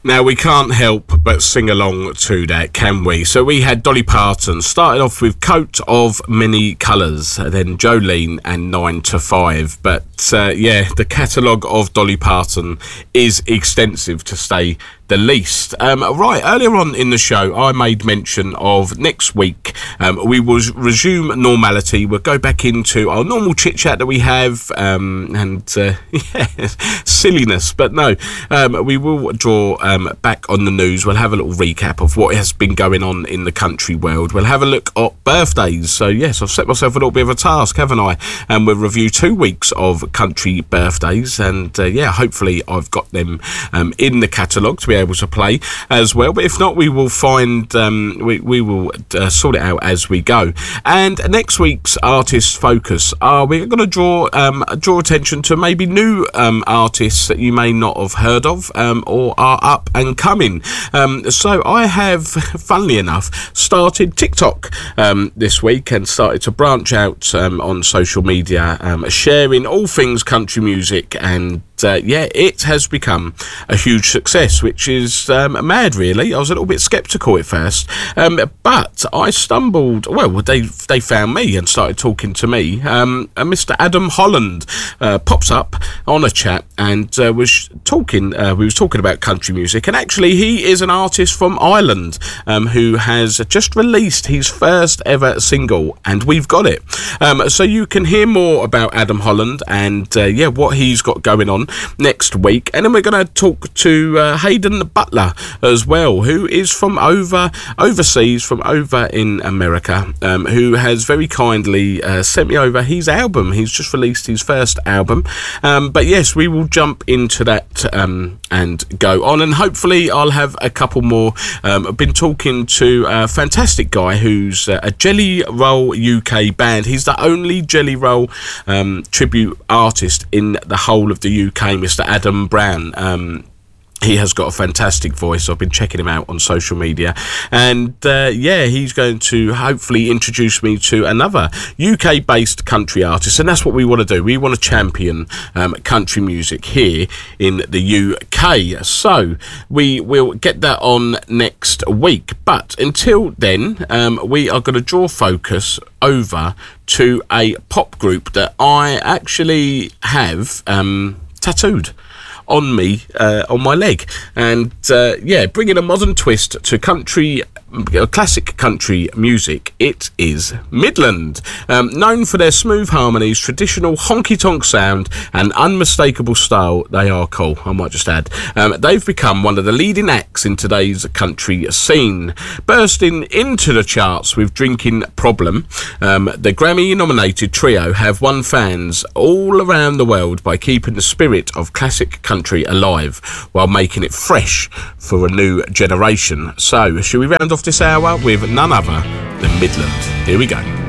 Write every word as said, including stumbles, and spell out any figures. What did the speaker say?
Now, we can't help but sing along to that, can we? So we had Dolly Parton, started off with Coat of Many Colours, then Jolene and nine to five. But uh, yeah, the catalogue of Dolly Parton is extensive, to say the least. Um, right, earlier on in the show, I made mention of next week um, we will resume normality. We'll go back into our normal chit-chat that we have, um, and uh, yeah, silliness. But no, um, we will draw um, back on the news. We'll have a little recap of what has been going on in the country world. We'll have a look at birthdays. So yes, I've set myself a little bit of a task, haven't I? And we'll review two weeks of country birthdays, and uh, yeah, hopefully I've got them um, in the catalogue to be able to play as well. But if not, we will find um, we, we will uh, sort it out as we go. And next week's artist focus, are we going to draw um, draw attention to maybe new um, artists that you may not have heard of um, or are up and coming. Um, so I have, funnily enough, started TikTok um, this week and started to branch out um, on social media, um, sharing all things country music, and Uh, yeah, it has become a huge success, which is um, mad, really. I was a little bit sceptical at first, um, but I stumbled, well, they they found me and started talking to me. Um, and Mister Adam Holland uh, pops up on a chat and uh, was talking, uh, we was talking about country music, and actually he is an artist from Ireland um, who has just released his first ever single, and we've got it. Um, so you can hear more about Adam Holland and uh, yeah, what he's got going on next week. And then we're going to talk to uh, Hayden Butler as well, who is from over overseas, from over in America, um, who has very kindly uh, sent me over his album. He's just released his first album. Um, but yes, we will jump into that um, and go on, and hopefully I'll have a couple more. Um, I've been talking to a fantastic guy who's uh, a Jelly Roll U K band. He's the only Jelly Roll um, tribute artist in the whole of the U K, Mister Adam Brown. Um, he has got a fantastic voice. I've been checking him out on social media, and uh, yeah, he's going to hopefully introduce me to another U K-based country artist, and that's what we want to do. We want to champion um, country music here in the U K. So we will get that on next week. But until then, um, we are going to draw focus over to a pop group that I actually have um, tattooed on me, uh, on my leg, and uh, yeah, bringing a modern twist to country, uh, classic country music. It is Midland, um, known for their smooth harmonies, traditional honky-tonk sound, and unmistakable style. They are cool, I might just add. Um, they've become one of the leading acts in today's country scene, bursting into the charts with Drinking Problem. Um, the Grammy-nominated trio have won fans all around the world by keeping the spirit of classic country alive while making it fresh for a new generation. So, shall we round off this hour with none other than Midland? Here we go.